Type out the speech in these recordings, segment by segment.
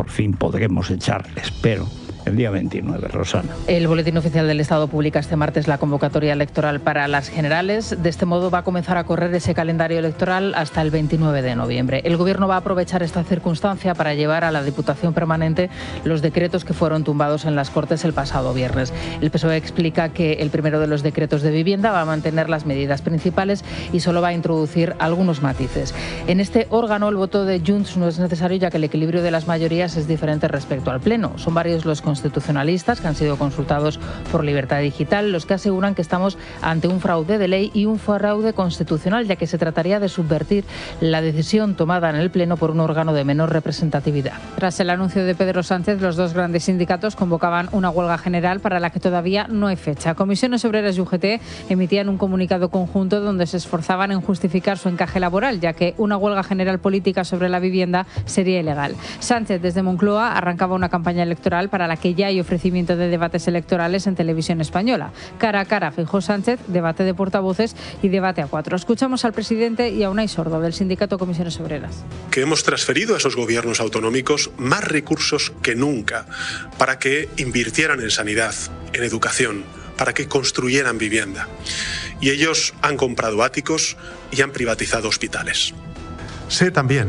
por fin podremos echar, espero, el día 29, Rosana. El Boletín Oficial del Estado publica este martes la convocatoria electoral para las generales. De este modo va a comenzar a correr ese calendario electoral hasta el 29 de noviembre. El Gobierno va a aprovechar esta circunstancia para llevar a la Diputación Permanente los decretos que fueron tumbados en las Cortes el pasado viernes. El PSOE explica que el primero de los decretos de vivienda va a mantener las medidas principales y solo va a introducir algunos matices. En este órgano el voto de Junts no es necesario, ya que el equilibrio de las mayorías es diferente respecto al Pleno. Son varios los constitucionalistas que han sido consultados por Libertad Digital los que aseguran que estamos ante un fraude de ley y un fraude constitucional, ya que se trataría de subvertir la decisión tomada en el Pleno por un órgano de menor representatividad. Tras el anuncio de Pedro Sánchez, los dos grandes sindicatos convocaban una huelga general para la que todavía no hay fecha. Comisiones Obreras y UGT emitían un comunicado conjunto donde se esforzaban en justificar su encaje laboral, ya que una huelga general política sobre la vivienda sería ilegal. Sánchez, desde Moncloa, arrancaba una campaña electoral para la que ya hay ofrecimiento de debates electorales en televisión española. Cara a cara, Feijóo Sánchez, debate de portavoces y debate a cuatro. Escuchamos al presidente y a Unai Sordo, del sindicato Comisiones Obreras. Que hemos transferido a esos gobiernos autonómicos más recursos que nunca para que invirtieran en sanidad, en educación, para que construyeran vivienda. Y ellos han comprado áticos y han privatizado hospitales. Sé también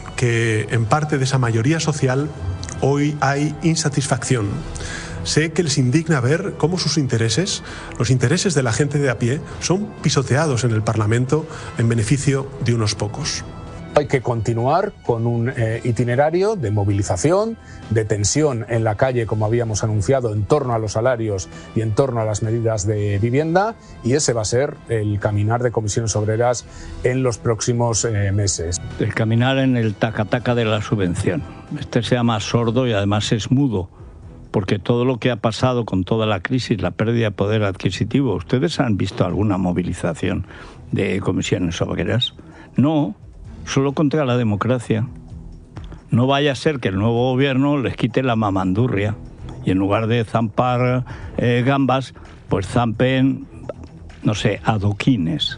que en parte de esa mayoría social hoy hay insatisfacción. Sé que les indigna ver cómo sus intereses, los intereses de la gente de a pie, son pisoteados en el Parlamento en beneficio de unos pocos. Hay que continuar con un itinerario de movilización, de tensión en la calle, como habíamos anunciado, en torno a los salarios y en torno a las medidas de vivienda, y ese va a ser el caminar de Comisiones Obreras en los próximos meses. El caminar en el taca-taca de la subvención. Este se llama sordo y además es mudo, porque todo lo que ha pasado con toda la crisis, la pérdida de poder adquisitivo, ¿ustedes han visto alguna movilización de Comisiones Obreras? No. Solo contra la democracia. No vaya a ser que el nuevo gobierno les quite la mamandurria y en lugar de zampar gambas, pues zampen, no sé, adoquines.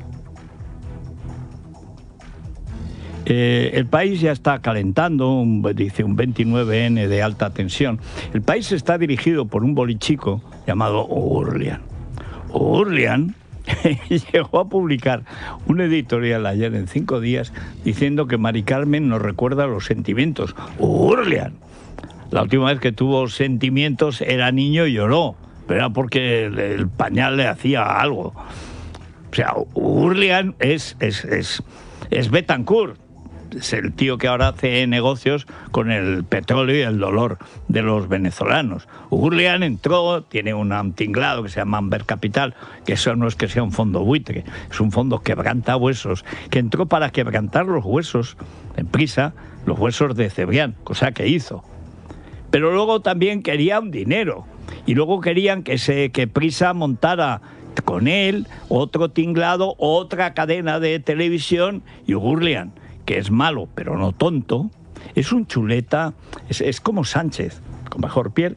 El país ya está calentando, dice un 29N de alta tensión. El país está dirigido por un bolichico llamado Ourlian. Ourlian llegó a publicar un editorial ayer en 5 días diciendo que Mari Carmen nos recuerda los sentimientos. Ourlian. La última vez que tuvo sentimientos era niño y lloró, pero era porque el pañal le hacía algo. O sea, Ourlian es Betancourt. Es el tío que ahora hace negocios con el petróleo y el dolor de los venezolanos. Ourlian entró, tiene un tinglado que se llama Amber Capital, que eso no es que sea un fondo buitre, es un fondo quebranta huesos, que entró para quebrantar los huesos, en prisa, los huesos de Cebrián, cosa que hizo. Pero luego también querían dinero, y luego querían que Prisa montara con él otro tinglado, otra cadena de televisión, y Ourlian, que es malo, pero no tonto, es un chuleta, es como Sánchez, con mejor piel.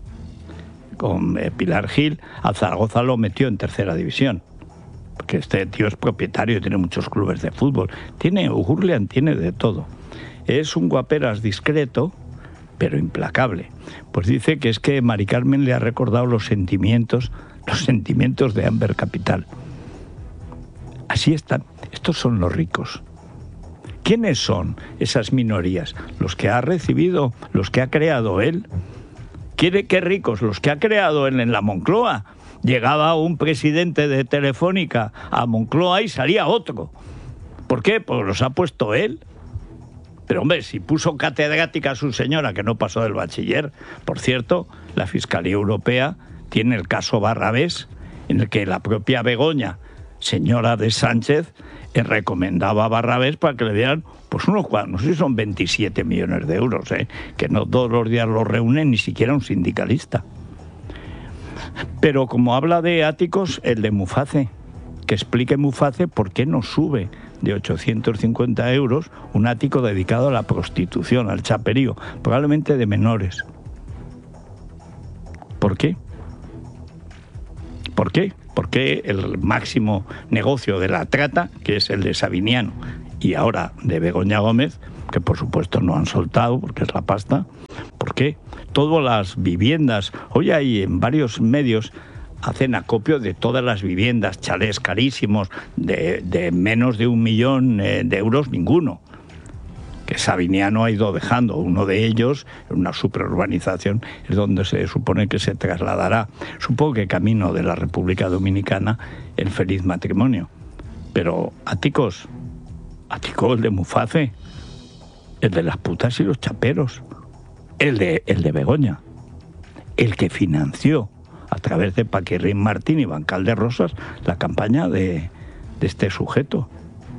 Con Pilar Gil, a Zaragoza lo metió en tercera división, porque este tío es propietario y tiene muchos clubes de fútbol. Ourlian tiene de todo. Es un guaperas discreto, pero implacable. Pues dice que es que Mari Carmen le ha recordado los sentimientos de Amber Capital. Así están. Estos son los ricos. ¿Quiénes son esas minorías? Los que ha recibido, los que ha creado él. ¿Quiere que ricos? Los que ha creado él en la Moncloa. Llegaba un presidente de Telefónica a Moncloa y salía otro. ¿Por qué? Pues los ha puesto él. Pero hombre, si puso catedrática a su señora que no pasó del bachiller. Por cierto, la Fiscalía Europea tiene el caso Barrabés, en el que la propia Begoña, señora de Sánchez, recomendaba a Barrabés para que le dieran pues unos cuantos, no sé si son 27 millones de euros, que no todos los días los reúne ni siquiera un sindicalista. Pero como habla de áticos, el de Muface, que explique Muface por qué no sube de 850 euros un ático dedicado a la prostitución, al chaperío, probablemente de menores. ¿Por qué? ¿Por qué? Porque el máximo negocio de la trata, que es el de Sabiniano y ahora de Begoña Gómez, que por supuesto no han soltado porque es la pasta, todas las viviendas. Hoy hay en varios medios hacen acopio de todas las viviendas, chalés carísimos, de menos de 1 millón de euros ninguno, que Sabiniano ha ido dejando. Uno de ellos, en una superurbanización, es donde se supone que se trasladará, supongo que camino de la República Dominicana, el Feliz Matrimonio. Pero Áticos, el de Muface, el de las putas y los chaperos, el de Begoña, el que financió a través de Paquirrín Martín y Bancal de Rosas la campaña de este sujeto.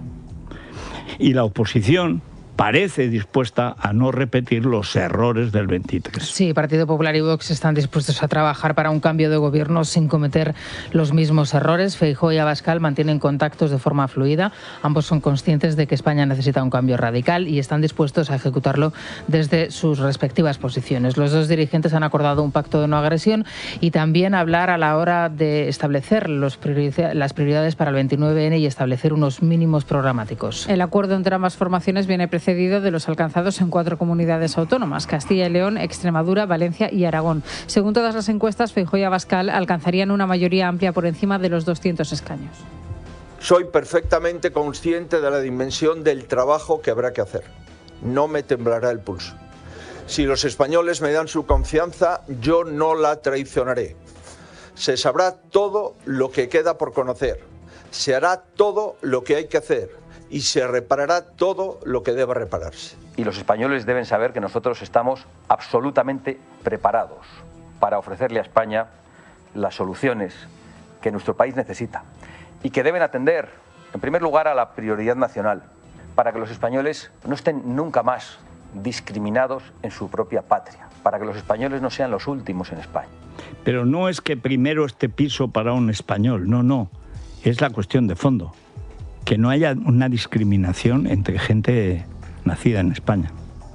Y la oposición parece dispuesta a no repetir los errores del 23. Sí, Partido Popular y Vox están dispuestos a trabajar para un cambio de gobierno sin cometer los mismos errores. Feijóo y Abascal mantienen contactos de forma fluida. Ambos son conscientes de que España necesita un cambio radical y están dispuestos a ejecutarlo desde sus respectivas posiciones. Los dos dirigentes han acordado un pacto de no agresión y también hablar a la hora de establecer las prioridades para el 29N y establecer unos mínimos programáticos. El acuerdo entre ambas formaciones viene precedido de los alcanzados en 4 comunidades autónomas: Castilla y León, Extremadura, Valencia y Aragón. Según todas las encuestas, Feijóo y Abascal alcanzarían una mayoría amplia por encima de los 200 escaños. Soy perfectamente consciente de la dimensión del trabajo que habrá que hacer. No me temblará el pulso. Si los españoles me dan su confianza, yo no la traicionaré. Se sabrá todo lo que queda por conocer. Se hará todo lo que hay que hacer. Y se reparará todo lo que deba repararse. Y los españoles deben saber que nosotros estamos absolutamente preparados para ofrecerle a España las soluciones que nuestro país necesita y que deben atender, en primer lugar, a la prioridad nacional, para que los españoles no estén nunca más discriminados en su propia patria, para que los españoles no sean los últimos en España. Pero no es que primero este piso para un español, no, es la cuestión de fondo. Que no haya una discriminación entre gente nacida en España.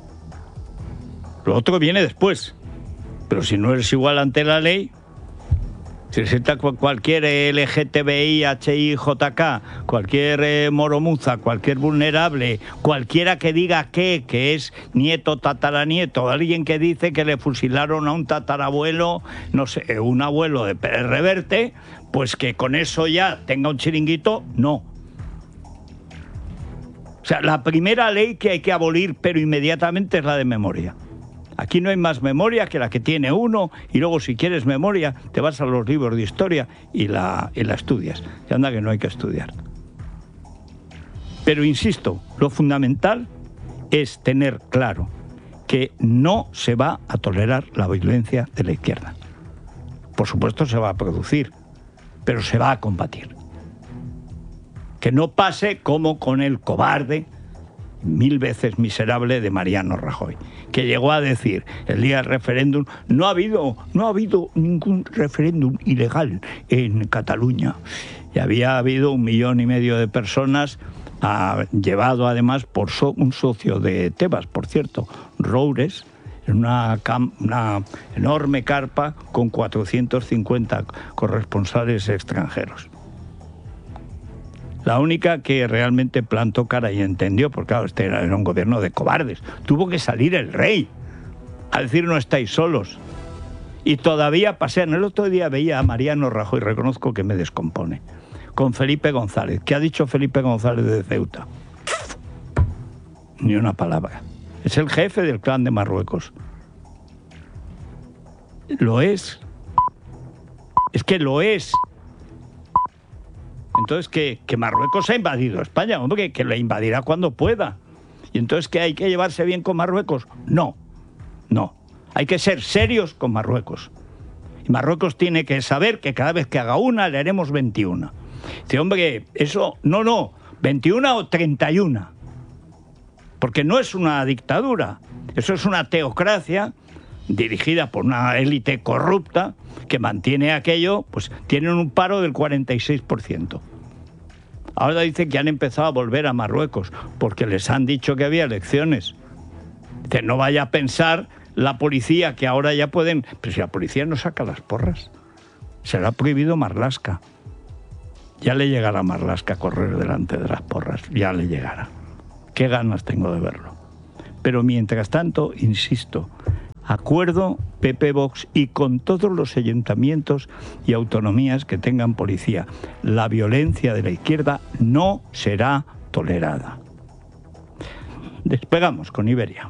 Lo otro viene después. Pero si no eres igual ante la ley, si resulta cualquier LGTBI, HI, JK, cualquier moromuza, cualquier vulnerable, cualquiera que diga que es nieto, tataranieto, alguien que dice que le fusilaron a un tatarabuelo, no sé, un abuelo de Pérez Reverte, pues que con eso ya tenga un chiringuito, no. O sea, la primera ley que hay que abolir, pero inmediatamente, es la de memoria. Aquí no hay más memoria que la que tiene uno, y luego si quieres memoria te vas a los libros de historia y la estudias. Y anda que no hay que estudiar. Pero insisto, lo fundamental es tener claro que no se va a tolerar la violencia de la izquierda. Por supuesto se va a producir, pero se va a combatir. Que no pase como con el cobarde, 1000 veces miserable, de Mariano Rajoy, que llegó a decir el día del referéndum: no ha habido ningún referéndum ilegal en Cataluña. Y había habido 1,5 millones de personas, llevado además por un socio de Tebas, por cierto, Roures, en una enorme carpa con 450 corresponsales extranjeros. La única que realmente plantó cara y entendió, porque claro, este era un gobierno de cobardes. Tuvo que salir el rey a decir: no estáis solos. Y todavía pasean. El otro día veía a Mariano Rajoy, reconozco que me descompone, con Felipe González. ¿Qué ha dicho Felipe González de Ceuta? Ni una palabra. Es el jefe del clan de Marruecos. Lo es. Es que lo es. Entonces, que Marruecos ha invadido España, hombre, que la invadirá cuando pueda. Y entonces, ¿que hay que llevarse bien con Marruecos? No. Hay que ser serios con Marruecos. Y Marruecos tiene que saber que cada vez que haga una, le haremos 21. Dice, hombre, eso, no, 21 o 31. Porque no es una dictadura, eso es una teocracia dirigida por una élite corrupta que mantiene aquello, pues tienen un paro del 46%. Ahora dicen que han empezado a volver a Marruecos porque les han dicho que había elecciones. Dice, no vaya a pensar la policía que ahora ya pueden... Pero si la policía no saca las porras, será prohibido Marlaska. Ya le llegará a Marlaska a correr delante de las porras, ya le llegará. Qué ganas tengo de verlo. Pero mientras tanto, insisto, acuerdo PP Vox y con todos los ayuntamientos y autonomías que tengan policía. La violencia de la izquierda no será tolerada. Despegamos con Iberia.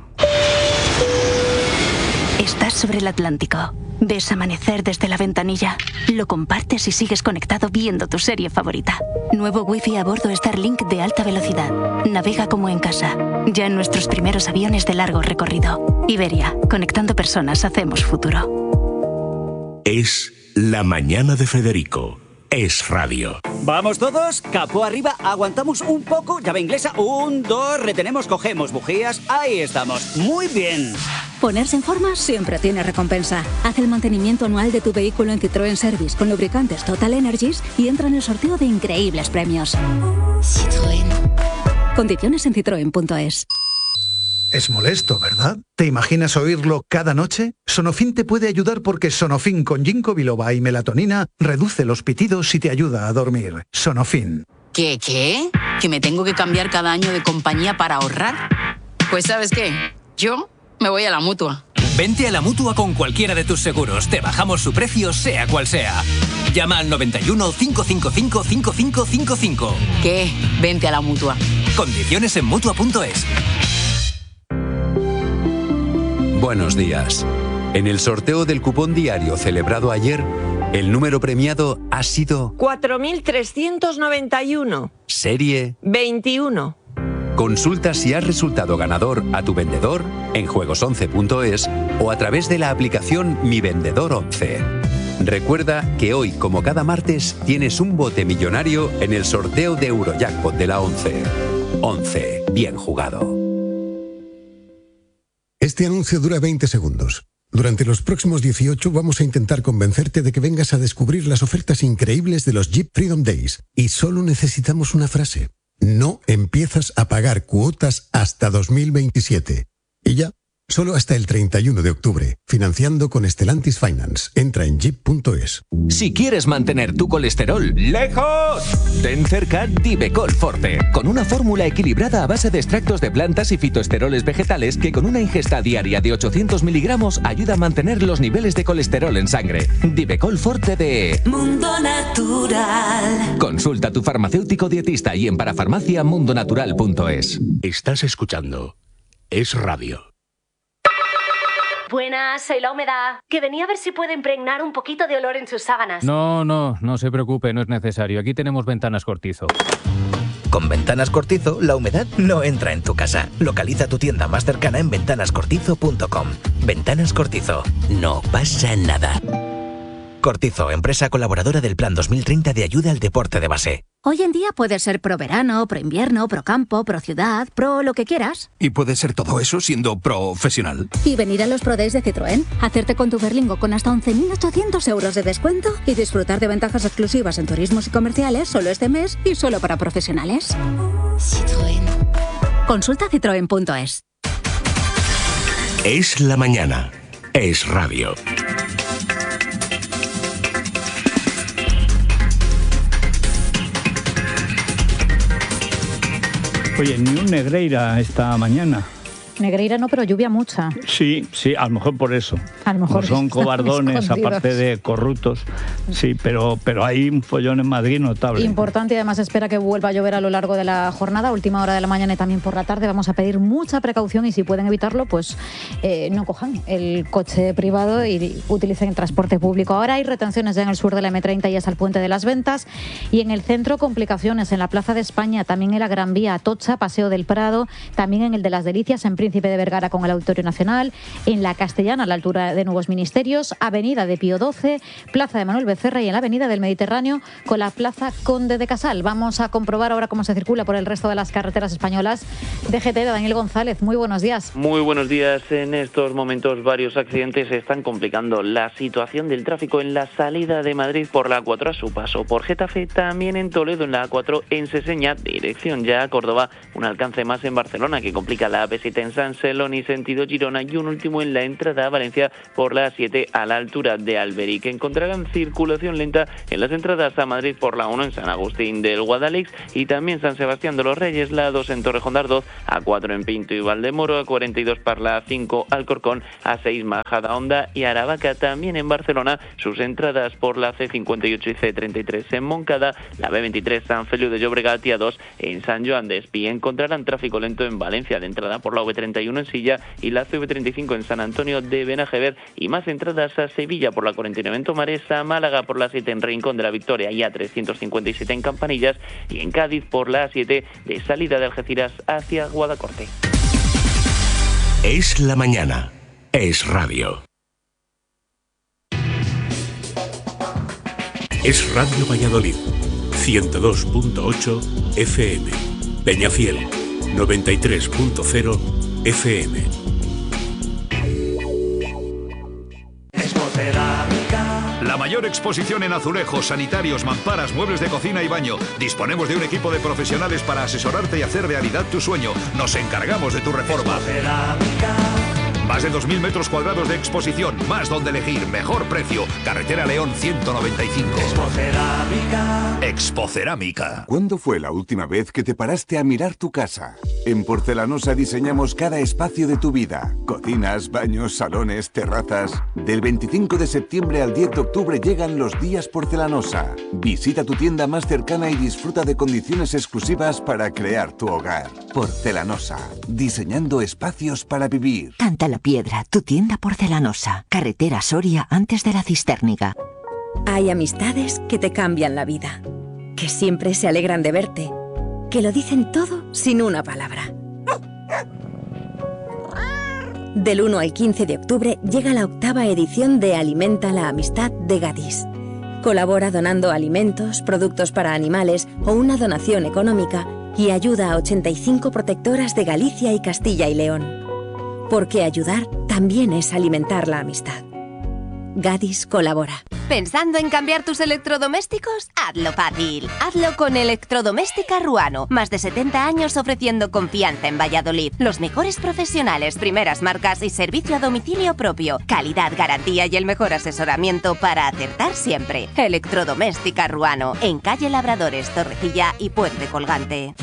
Estás sobre el Atlántico. Ves amanecer desde la ventanilla. Lo compartes y sigues conectado viendo tu serie favorita. Nuevo Wi-Fi a bordo Starlink de alta velocidad. Navega como en casa. Ya en nuestros primeros aviones de largo recorrido. Iberia, conectando personas hacemos futuro. Es la mañana de Federico. Es radio. ¿Vamos todos? Capó arriba, aguantamos un poco, llave inglesa, 1, 2, retenemos, cogemos bujías, ahí estamos. Muy bien. Ponerse en forma siempre tiene recompensa. Haz el mantenimiento anual de tu vehículo en Citroën Service con lubricantes Total Energies y entra en el sorteo de increíbles premios. Citroën. Condiciones en citroen.es. Es molesto, ¿verdad? ¿Te imaginas oírlo cada noche? Sonofin te puede ayudar porque Sonofin con ginkgo biloba y melatonina reduce los pitidos y te ayuda a dormir. Sonofin. ¿Qué? ¿Que me tengo que cambiar cada año de compañía para ahorrar? Pues ¿sabes qué? Yo me voy a la Mutua. Vente a la Mutua con cualquiera de tus seguros. Te bajamos su precio, sea cual sea. Llama al 91 555 5555. ¿Qué? Vente a la Mutua. Condiciones en Mutua.es. Buenos días. En el sorteo del cupón diario celebrado ayer, el número premiado ha sido 4.391. Serie 21. Consulta si has resultado ganador a tu vendedor en juegos11.es o a través de la aplicación Mi Vendedor 11. Recuerda que hoy, como cada martes, tienes un bote millonario en el sorteo de Eurojackpot de la 11. 11. Bien jugado. Este anuncio dura 20 segundos. Durante los próximos 18 vamos a intentar convencerte de que vengas a descubrir las ofertas increíbles de los Jeep Freedom Days. Y solo necesitamos una frase. No empiezas a pagar cuotas hasta 2027. Y ya, solo hasta el 31 de octubre. Financiando con Stellantis Finance. Entra en jeep.es. Si quieres mantener tu colesterol lejos, ten cerca Divecol Forte, con una fórmula equilibrada a base de extractos de plantas y fitoesteroles vegetales que con una ingesta diaria de 800 miligramos ayuda a mantener los niveles de colesterol en sangre. Divecol Forte de Mundo Natural. Consulta a tu farmacéutico dietista y en parafarmaciamundonatural.es. Estás escuchando Es Radio. Buenas, soy la humedad. Que venía a ver si puede impregnar un poquito de olor en sus sábanas. No se preocupe, no es necesario. Aquí tenemos Ventanas Cortizo. Con Ventanas Cortizo, la humedad no entra en tu casa. Localiza tu tienda más cercana en ventanascortizo.com. Ventanas Cortizo. No pasa nada. Cortizo, empresa colaboradora del Plan 2030 de ayuda al deporte de base. Hoy en día puedes ser pro verano, pro invierno, pro campo, pro ciudad, pro lo que quieras. Y puedes ser todo eso siendo profesional. Y venir a los Pro Days de Citroën, hacerte con tu Berlingo con hasta 11.800 euros de descuento y disfrutar de ventajas exclusivas en turismos y comerciales solo este mes y solo para profesionales. Citroën. Consulta citroen.es. Es la mañana. Es radio. Oye, ni un Negreira esta mañana. Negreira no, pero lluvia mucha. Sí, a lo mejor por eso. A lo mejor no son cobardones, aparte de corruptos. Sí, pero hay un follón en Madrid notable. Importante, y además espera que vuelva a llover a lo largo de la jornada, última hora de la mañana y también por la tarde. Vamos a pedir mucha precaución y si pueden evitarlo, pues no cojan el coche privado y utilicen el transporte público. Ahora hay retenciones ya en el sur de la M30 y hasta el Puente de las Ventas, y en el centro complicaciones en la Plaza de España, también en la Gran Vía, Atocha, Paseo del Prado, también en el de las Delicias, en Príncipe de Vergara con el Auditorio Nacional, en la Castellana a la altura de Nuevos Ministerios, Avenida de Pío XII, Plaza de Manuel Becerra y en la Avenida del Mediterráneo con la Plaza Conde de Casal. Vamos a comprobar ahora cómo se circula por el resto de las carreteras españolas. DGT de Daniel González, muy buenos días. Muy buenos días. En estos momentos varios accidentes están complicando la situación del tráfico en la salida de Madrid por la A4 a su paso por Getafe, también en Toledo en la A4 en Seseña, dirección ya a Córdoba, un alcance más en Barcelona que complica la AP7 en San Celoni sentido Girona y un último en la entrada a Valencia por la 7 a la altura de Alberic. Encontrarán circulación lenta en las entradas a Madrid por la 1 en San Agustín del Guadalix y también San Sebastián de los Reyes, la 2 en Torrejón de Ardoz, a 4 en Pinto y Valdemoro, a 42 para la 5 Alcorcón, a 6 Majadahonda y Aravaca. También en Barcelona sus entradas por la C58 y C33 en Moncada, la B23 San Feliu de Llobregat y a 2 en San Joan de Espí. Encontrarán tráfico lento en Valencia de entrada por la V31 en Silla y la CV35 en San Antonio de Benajever y más entradas a Sevilla por la 49 en Tomares, a Málaga por la 7 en Rincón de la Victoria y a 357 en Campanillas y en Cádiz por la 7 de salida de Algeciras hacia Guadacorte. Es la mañana. Es radio. Es Radio Valladolid. 102.8 FM. Peñafiel. 93.0 FM. La mayor exposición en azulejos, sanitarios, mamparas, muebles de cocina y baño. Disponemos de un equipo de profesionales para asesorarte y hacer realidad tu sueño. Nos encargamos de tu reforma. Más de 2.000 metros cuadrados de exposición, más donde elegir, mejor precio. Carretera León 195. Expocerámica. ¿Cuándo fue la última vez que te paraste a mirar tu casa? En Porcelanosa diseñamos cada espacio de tu vida. Cocinas, baños, salones, terrazas. Del 25 de septiembre al 10 de octubre llegan los días Porcelanosa. Visita tu tienda más cercana y disfruta de condiciones exclusivas para crear tu hogar. Porcelanosa. Diseñando espacios para vivir. Canta la Piedra, tu tienda porcelanosa. Carretera Soria antes de la Cisterniga. Hay amistades que te cambian la vida, que siempre se alegran de verte, que lo dicen todo sin una palabra. Del 1 al 15 de octubre llega la 8ª edición de Alimenta la Amistad de Gadis. Colabora donando alimentos, productos para animales o una donación económica y ayuda a 85 protectoras de Galicia y Castilla y León. Porque ayudar también es alimentar la amistad. Gadis colabora. ¿Pensando en cambiar tus electrodomésticos? Hazlo fácil. Hazlo con Electrodoméstica Ruano. Más de 70 años ofreciendo confianza en Valladolid. Los mejores profesionales, primeras marcas y servicio a domicilio propio. Calidad, garantía y el mejor asesoramiento para acertar siempre. Electrodoméstica Ruano. En calle Labradores, Torrecilla y Puente Colgante.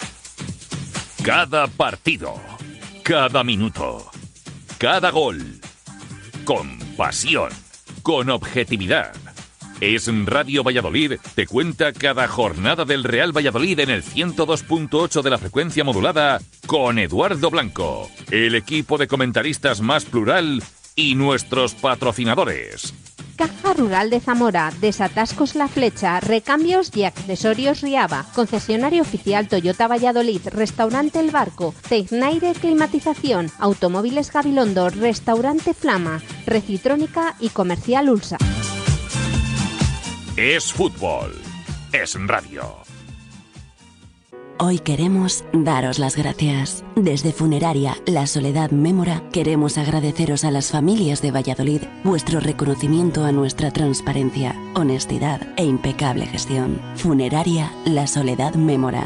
Cada partido. Cada minuto. Cada gol. Con pasión. Con objetividad. Es Radio Valladolid, te cuenta cada jornada del Real Valladolid en el 102.8 de la frecuencia modulada con Eduardo Blanco, el equipo de comentaristas más plural y nuestros patrocinadores. Caja Rural de Zamora, Desatascos La Flecha, Recambios y Accesorios Riaba, concesionario oficial Toyota Valladolid, Restaurante El Barco, Tecnaire Climatización, Automóviles Gabilondo, Restaurante Flama, Recitrónica y Comercial Ulsa. Es fútbol, es radio. Hoy queremos daros las gracias. Desde Funeraria La Soledad Mémora queremos agradeceros a las familias de Valladolid vuestro reconocimiento a nuestra transparencia, honestidad e impecable gestión. Funeraria La Soledad Mémora.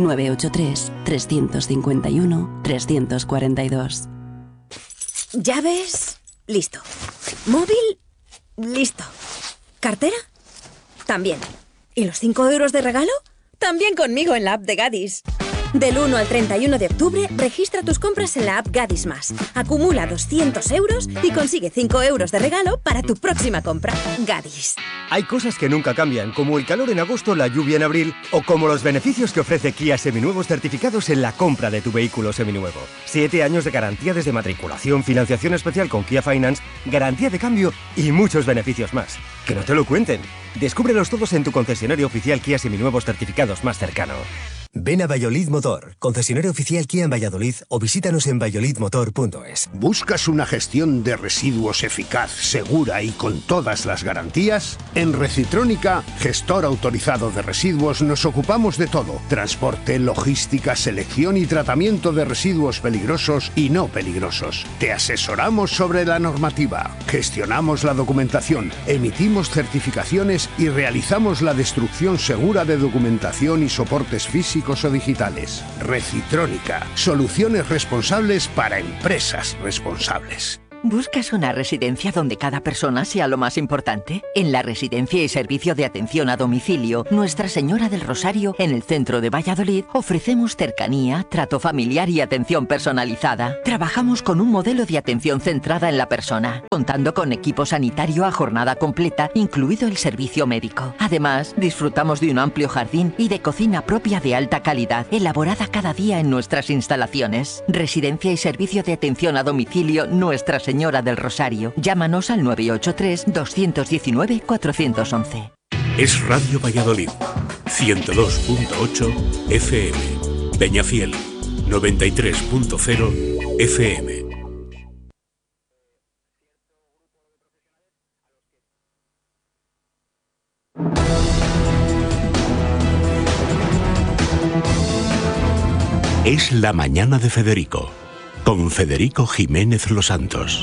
983-351-342. ¿Llaves? Listo. ¿Móvil? Listo. ¿Cartera? También. ¿Y los 5 euros de regalo? También conmigo en la app de Gadis. Del 1 al 31 de octubre, registra tus compras en la app Gadis Más. Acumula 200 euros y consigue 5 euros de regalo para tu próxima compra. Gadis. Hay cosas que nunca cambian, como el calor en agosto, la lluvia en abril, o como los beneficios que ofrece Kia Seminuevos certificados en la compra de tu vehículo seminuevo. 7 años de garantía desde matriculación, financiación especial con Kia Finance, garantía de cambio y muchos beneficios más. Que no te lo cuenten. Descúbrelos todos en tu concesionario oficial Kia Seminuevos certificados más cercano. Ven a Valladolid Motor, concesionario oficial Kia en Valladolid, o visítanos en valladolidmotor.es. ¿Buscas una gestión de residuos eficaz, segura y con todas las garantías? En Recitrónica, gestor autorizado de residuos, nos ocupamos de todo: transporte, logística, selección y tratamiento de residuos peligrosos y no peligrosos. Te asesoramos sobre la normativa, gestionamos la documentación, emitimos certificaciones y realizamos la destrucción segura de documentación y soportes físicos físicos o digitales. Recitrónica. Soluciones responsables para empresas responsables. ¿Buscas una residencia donde cada persona sea lo más importante? En la Residencia y Servicio de Atención a Domicilio Nuestra Señora del Rosario, en el centro de Valladolid, ofrecemos cercanía, trato familiar y atención personalizada. Trabajamos con un modelo de atención centrada en la persona, contando con equipo sanitario a jornada completa, incluido el servicio médico. Además, disfrutamos de un amplio jardín y de cocina propia de alta calidad, elaborada cada día en nuestras instalaciones. Residencia y Servicio de Atención a Domicilio Nuestra Señora del Rosario. Llámanos al 983-219-411. Es Radio Valladolid, 102.8 FM. Peñafiel, 93.0 FM. Es la mañana de Federico, con Federico Jiménez Los Santos.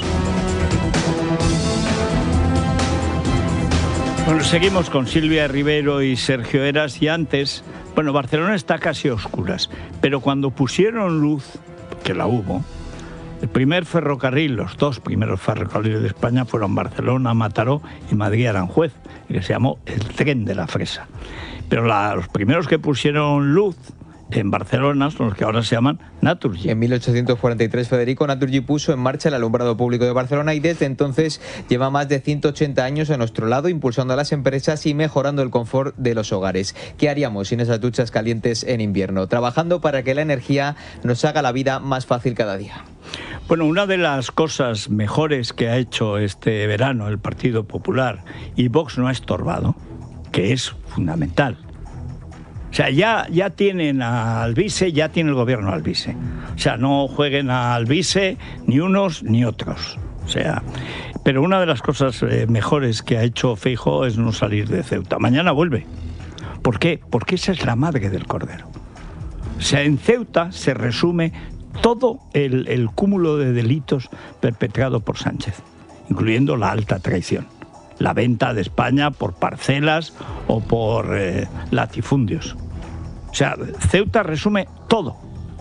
Bueno, seguimos con Silvia Rivero y Sergio Eras. Y antes, bueno, Barcelona está casi a oscuras, pero cuando pusieron luz, que la hubo, el primer ferrocarril, los dos primeros ferrocarriles de España fueron Barcelona, Mataró y Madrid-Aranjuez, que se llamó el Tren de la Fresa. Pero los primeros que pusieron luz en Barcelona son los que ahora se llaman Naturgy. En 1843, Federico, Naturgy puso en marcha el alumbrado público de Barcelona y desde entonces lleva más de 180 años a nuestro lado, impulsando a las empresas y mejorando el confort de los hogares. ¿Qué haríamos sin esas duchas calientes en invierno? Trabajando para que la energía nos haga la vida más fácil cada día. Bueno, una de las cosas mejores que ha hecho este verano el Partido Popular, y Vox no ha estorbado, que es fundamental. O sea, ya tienen a Alvise, ya tiene el gobierno a Alvise. O sea, no jueguen a Alvise ni unos ni otros. O sea, pero una de las cosas mejores que ha hecho Feijóo es no salir de Ceuta. Mañana vuelve. ¿Por qué? Porque esa es la madre del cordero. O sea, en Ceuta se resume todo el cúmulo de delitos perpetrado por Sánchez, incluyendo la alta traición, la venta de España por parcelas o por latifundios. O sea, Ceuta resume todo.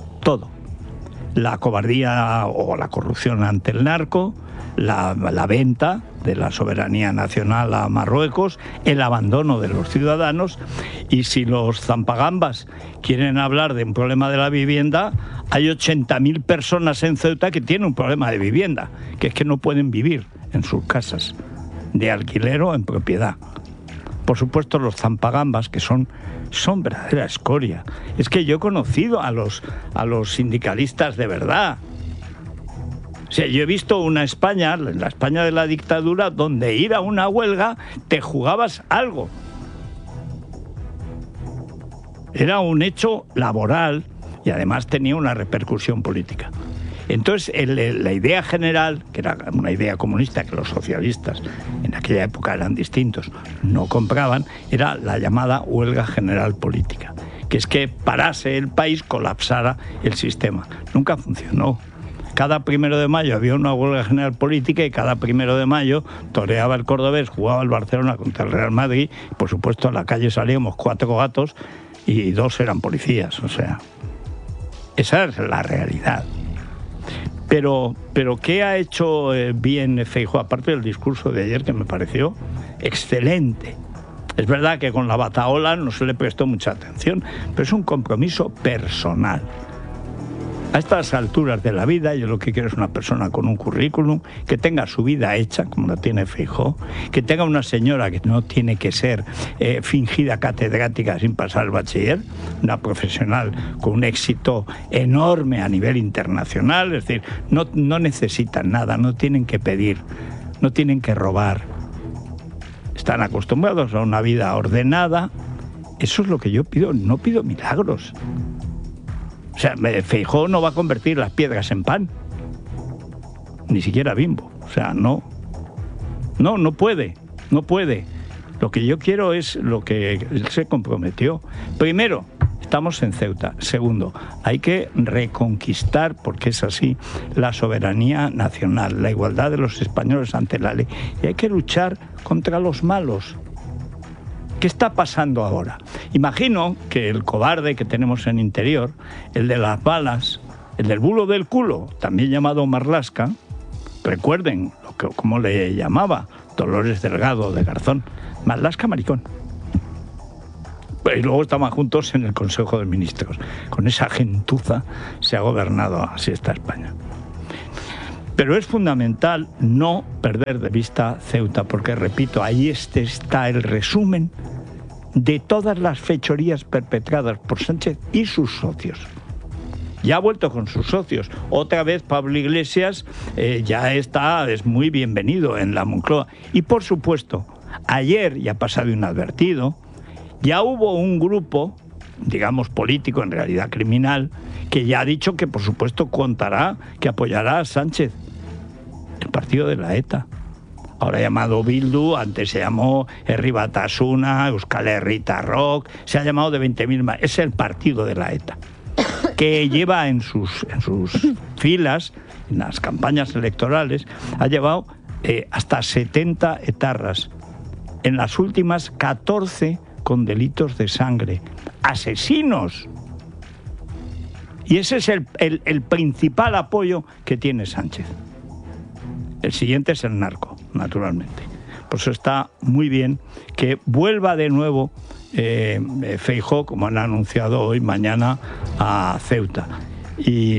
La cobardía o la corrupción ante el narco, la venta de la soberanía nacional a Marruecos, el abandono de los ciudadanos. Y si los zampagambas quieren hablar de un problema de la vivienda, hay 80.000 personas en Ceuta que tienen un problema de vivienda, que es que no pueden vivir en sus casas, de alquiler o en propiedad. Por supuesto, los zampagambas, que son verdadera escoria. Es que yo he conocido a los sindicalistas de verdad. O sea, yo he visto una España, la España de la dictadura, donde ir a una huelga te jugabas algo. Era un hecho laboral y además tenía una repercusión política. Entonces, la idea general, que era una idea comunista que los socialistas en aquella época eran distintos, no compraban, era la llamada huelga general política, que es que parase el país, colapsara el sistema. Nunca funcionó. Cada 1 de mayo había una huelga general política y cada 1 de mayo toreaba el cordobés, jugaba el Barcelona contra el Real Madrid y, por supuesto, a la calle salíamos 4 gatos y 2 eran policías. O sea, esa es la realidad. Pero ¿qué ha hecho bien Feijóo? Aparte del discurso de ayer, que me pareció excelente. Es verdad que con la batahola no se le prestó mucha atención, pero es un compromiso personal. A estas alturas de la vida, yo lo que quiero es una persona con un currículum, que tenga su vida hecha, como la tiene Feijóo, que tenga una señora que no tiene que ser fingida catedrática sin pasar el bachiller, una profesional con un éxito enorme a nivel internacional, es decir, no necesitan nada, no tienen que pedir, no tienen que robar. Están acostumbrados a una vida ordenada. Eso es lo que yo pido, no pido milagros. O sea, Feijóo no va a convertir las piedras en pan. Ni siquiera Bimbo. O sea, no puede. Lo que yo quiero es lo que él se comprometió. Primero, estamos en Ceuta. Segundo, hay que reconquistar, porque es así, la soberanía nacional, la igualdad de los españoles ante la ley. Y hay que luchar contra los malos. ¿Qué está pasando ahora? Imagino que el cobarde que tenemos en Interior, el de las balas, el del bulo del culo, también llamado Marlaska, recuerden cómo le llamaba Dolores Delgado de Garzón, Marlaska maricón. Y luego estaban juntos en el Consejo de Ministros. Con esa gentuza se ha gobernado, así está España. Pero es fundamental no perder de vista Ceuta, porque, repito, ahí está el resumen de todas las fechorías perpetradas por Sánchez y sus socios. Ya ha vuelto con sus socios. Otra vez Pablo Iglesias es muy bienvenido en la Moncloa. Y por supuesto, ayer, ya ha pasado inadvertido, ya hubo un grupo, digamos político, en realidad criminal, que ya ha dicho que por supuesto que apoyará a Sánchez. El partido de la ETA. Ahora llamado Bildu, antes se llamó Herri Batasuna, Euskal Herrita Rock, se ha llamado de 20.000 más. Es el partido de la ETA, que lleva en sus filas, en las campañas electorales, ha llevado hasta 70 etarras. En las últimas, 14 con delitos de sangre. ¡Asesinos! Y ese es el principal apoyo que tiene Sánchez. El siguiente es el narco, naturalmente. Por eso está muy bien que vuelva de nuevo Feijóo, como han anunciado hoy, mañana, a Ceuta. Y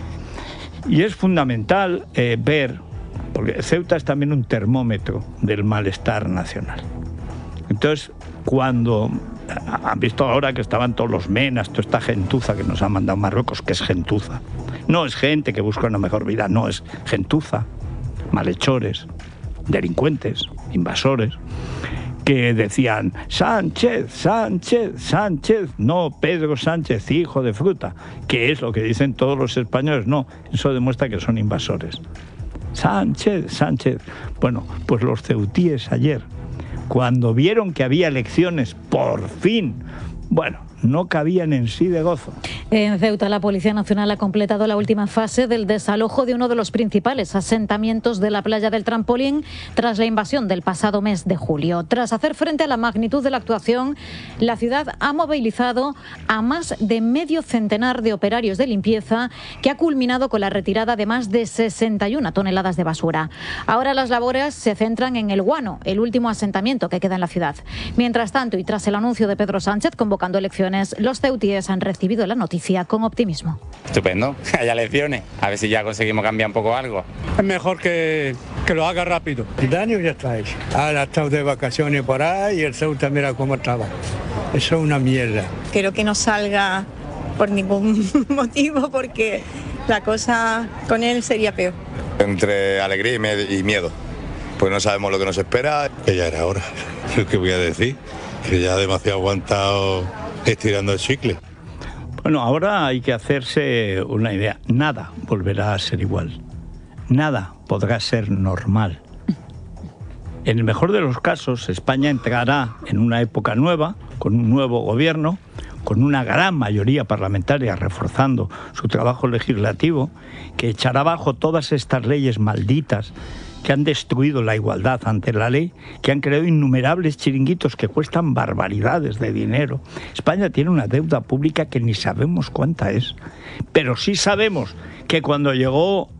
es fundamental ver, porque Ceuta es también un termómetro del malestar nacional. Entonces, cuando han visto ahora que estaban todos los menas, toda esta gentuza que nos ha mandado Marruecos, que es gentuza. No es gente que busca una mejor vida, no, es gentuza. Malhechores, delincuentes, invasores, que decían Sánchez, Sánchez, Sánchez, no Pedro Sánchez, hijo de fruta, que es lo que dicen todos los españoles. No, eso demuestra que son invasores. Sánchez, Sánchez. Bueno, pues los ceutíes ayer, cuando vieron que había elecciones, por fin, bueno, no cabían en sí de gozo. En Ceuta, la Policía Nacional ha completado la última fase del desalojo de uno de los principales asentamientos de la playa del Trampolín tras la invasión del pasado mes de julio. Tras hacer frente a la magnitud de la actuación, la ciudad ha movilizado a más de medio centenar de operarios de limpieza, que ha culminado con la retirada de más de 61 toneladas de basura. Ahora las labores se centran en El Guano, el último asentamiento que queda en la ciudad. Mientras tanto, y tras el anuncio de Pedro Sánchez convocando elecciones, los ceutíes han recibido la noticia con optimismo. Estupendo, que haya elecciones, a ver si ya conseguimos cambiar un poco algo. Es mejor que lo haga rápido. El daño ya está hecho. Ahora ha estado de vacaciones por ahí y el Ceuta mira cómo estaba. Eso es una mierda. Quiero que no salga por ningún motivo, porque la cosa con él sería peor. Entre alegría y miedo, pues no sabemos lo que nos espera. Que ya era hora. ¿Qué voy a decir? Que ya demasiado aguantado estirando el chicle. Bueno, ahora hay que hacerse una idea. Nada volverá a ser igual. Nada podrá ser normal. En el mejor de los casos, España entrará en una época nueva, con un nuevo gobierno, con una gran mayoría parlamentaria reforzando su trabajo legislativo, que echará abajo todas estas leyes malditas que han destruido la igualdad ante la ley, que han creado innumerables chiringuitos que cuestan barbaridades de dinero. España tiene una deuda pública que ni sabemos cuánta es, pero sí sabemos que cuando llegó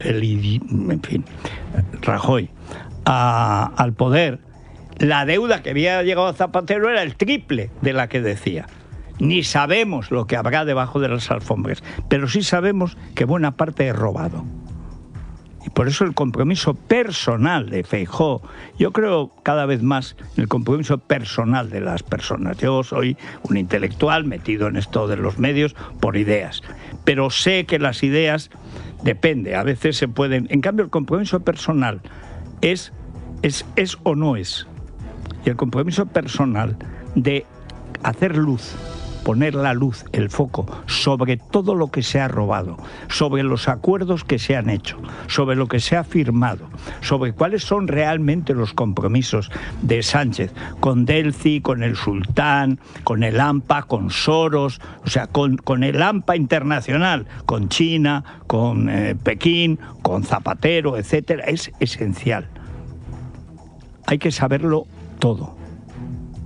Rajoy al poder, la deuda que había llegado a Zapatero era el triple de la que decía. Ni sabemos lo que habrá debajo de las alfombras, pero sí sabemos que buena parte es robado. Y por eso el compromiso personal de Feijóo, yo creo cada vez más en el compromiso personal de las personas. Yo soy un intelectual metido en esto de los medios por ideas, pero sé que las ideas depende, a veces se pueden. En cambio, el compromiso personal es o no es. Y el compromiso personal de hacer luz, poner la luz, el foco, sobre todo lo que se ha robado, sobre los acuerdos que se han hecho, sobre lo que se ha firmado, sobre cuáles son realmente los compromisos de Sánchez, con Delci, con el Sultán, con el AMPA, con Soros, o sea, con el AMPA internacional, con China, con Pekín, con Zapatero, etcétera, es esencial. Hay que saberlo todo.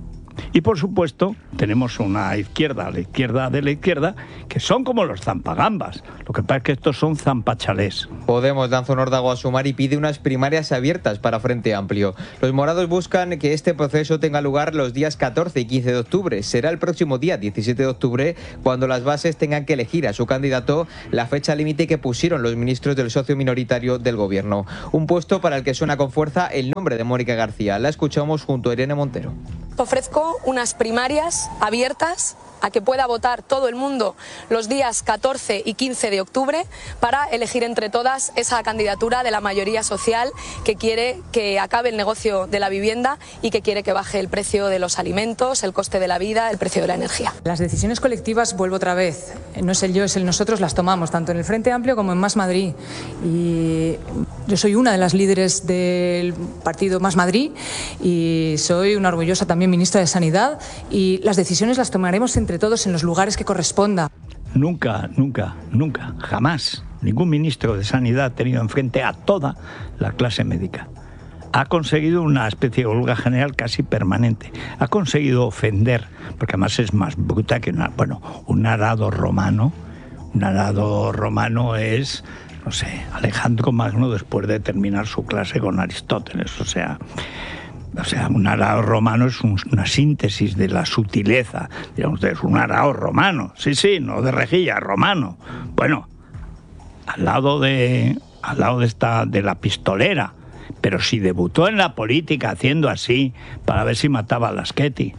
Y por supuesto, tenemos una izquierda, la izquierda de la izquierda, que son como los zampagambas. Lo que pasa es que estos son zampachalés. Podemos lanza un órdago a Sumar y pide unas primarias abiertas para Frente Amplio. Los morados buscan que este proceso tenga lugar los días 14 y 15 de octubre. Será el próximo día 17 de octubre cuando las bases tengan que elegir a su candidato, la fecha límite que pusieron los ministros del socio minoritario del gobierno. Un puesto para el que suena con fuerza el nombre de Mónica García. La escuchamos junto a Irene Montero. Ofrezco unas primarias abiertas a que pueda votar todo el mundo los días 14 y 15 de octubre para elegir entre todas esa candidatura de la mayoría social que quiere que acabe el negocio de la vivienda y que quiere que baje el precio de los alimentos, el coste de la vida, el precio de la energía. Las decisiones colectivas, vuelvo otra vez, no es el yo, es el nosotros, las tomamos tanto en el Frente Amplio como en Más Madrid. Y yo soy una de las líderes del partido Más Madrid y soy una orgullosa también ministra de Sanidad, y las decisiones las tomaremos entre todos en los lugares que corresponda. Nunca, jamás ningún ministro de Sanidad ha tenido enfrente a toda la clase médica. Ha conseguido una especie de huelga general casi permanente. Ha conseguido ofender, porque además es más bruta que un arado romano. Un arado romano es, no sé, Alejandro Magno después de terminar su clase con Aristóteles. O sea, un arao romano es una síntesis de la sutileza. Dirán ustedes, un arao romano. Sí, no de rejilla, romano. Bueno, al lado de la pistolera. Pero si debutó en la política haciendo así, para ver si mataba a Laschetti.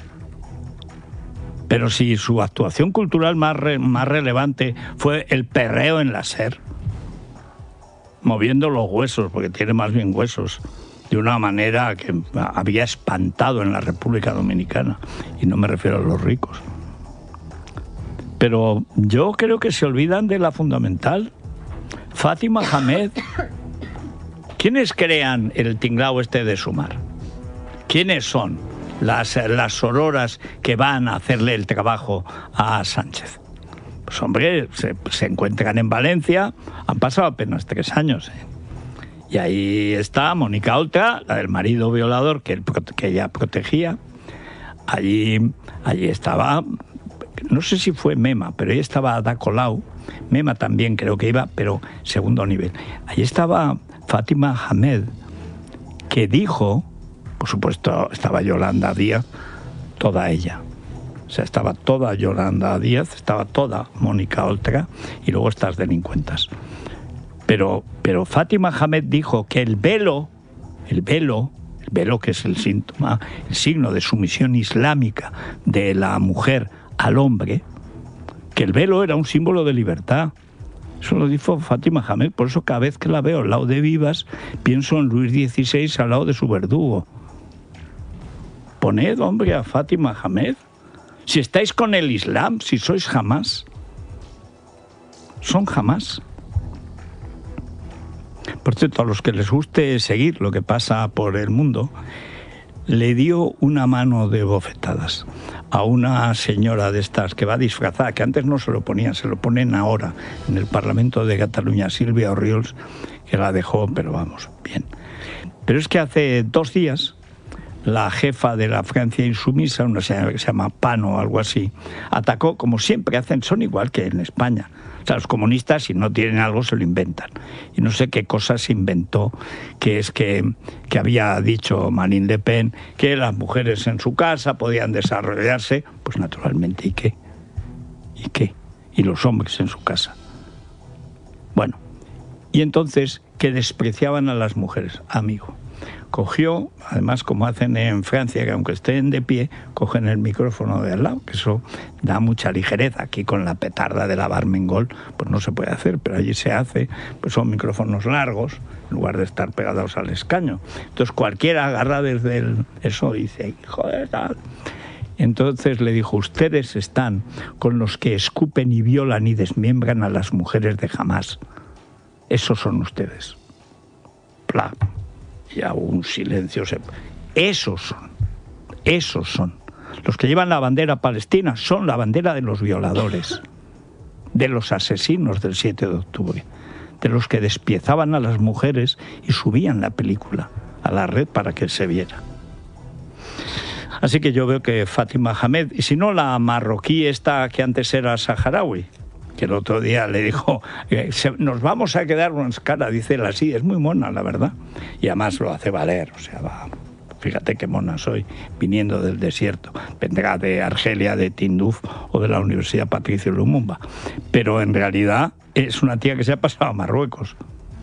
Pero si su actuación cultural más relevante fue el perreo en la SER, moviendo los huesos, porque tiene más bien huesos, de una manera que había espantado en la República Dominicana, y no me refiero a los ricos. Pero yo creo que se olvidan de la fundamental. Fátima Hamed. ¿Quiénes crean el tinglao este de Sumar? ¿Quiénes son las sororas que van a hacerle el trabajo a Sánchez? Pues hombre, se encuentran en Valencia, han pasado apenas 3 años, Y ahí está Mónica Oltra, la del marido violador que ella protegía. Allí estaba, no sé si fue Mema, pero ahí estaba Ada Colau. Mema también creo que iba, pero segundo nivel. Allí estaba Fátima Hamed, que dijo, por supuesto estaba Yolanda Díaz, toda ella. O sea, estaba toda Yolanda Díaz, estaba toda Mónica Oltra y luego estas delincuentas. Pero Fátima Hamed dijo que el velo que es el signo de sumisión islámica de la mujer al hombre, que el velo era un símbolo de libertad. Eso lo dijo Fátima Hamed. Por eso cada vez que la veo al lado de Vivas, pienso en Luis XVI al lado de su verdugo. Poned, hombre, a Fátima Hamed. Si estáis con el Islam, si sois Hamás, son Hamás. Por cierto, a los que les guste seguir lo que pasa por el mundo, le dio una mano de bofetadas a una señora de estas que va disfrazada, que antes no se lo ponían, se lo ponen ahora en el Parlamento de Cataluña, Sílvia Orriols, que la dejó, pero vamos, bien. Pero es que hace 2 días la jefa de la Francia insumisa, una señora que se llama Pano o algo así, atacó, como siempre hacen, son igual que en España. O sea, los comunistas, si no tienen algo, se lo inventan. Y no sé qué cosa se inventó, que es que había dicho Marine Le Pen que las mujeres en su casa podían desarrollarse, pues naturalmente, ¿y qué? ¿Y qué? Y los hombres en su casa. Bueno, y entonces, que despreciaban a las mujeres, amigo. Cogió, además como hacen en Francia, que aunque estén de pie, cogen el micrófono de al lado, que eso da mucha ligereza. Aquí con la petarda de la Barmengol, pues no se puede hacer, pero allí se hace, pues son micrófonos largos, en lugar de estar pegados al escaño. Entonces cualquiera agarra desde eso y dice, hijo de tal. Entonces le dijo, ustedes están con los que escupen y violan y desmiembran a las mujeres de Hamás. Esos son ustedes. Pla. Ya hubo un silencio. Esos son. Los que llevan la bandera palestina son la bandera de los violadores, de los asesinos del 7 de octubre, de los que despiezaban a las mujeres y subían la película a la red para que se viera. Así que yo veo que Fátima Hamed, y si no la marroquí esta que antes era saharaui, que el otro día le dijo, nos vamos a quedar unas caras, dice él así, es muy mona, la verdad. Y además lo hace valer, o sea, va, fíjate qué mona soy, viniendo del desierto. Vendrá de Argelia, de Tinduf o de la Universidad Patricio Lumumba. Pero en realidad es una tía que se ha pasado a Marruecos.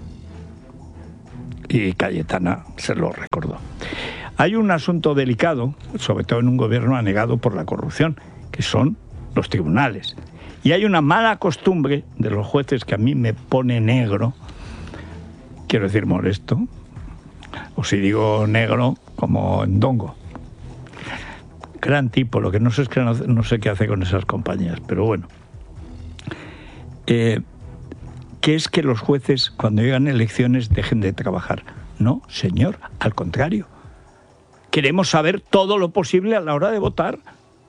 Y Cayetana se lo recordó. Hay un asunto delicado, sobre todo en un gobierno anegado por la corrupción, que son los tribunales. Y hay una mala costumbre de los jueces que a mí me pone negro, quiero decir molesto, o si digo negro, como Ndongo. Gran tipo, lo que no sé es que no sé qué hace con esas compañías, pero bueno. Que es que los jueces, cuando llegan elecciones, dejen de trabajar. No, señor, al contrario. Queremos saber todo lo posible a la hora de votar.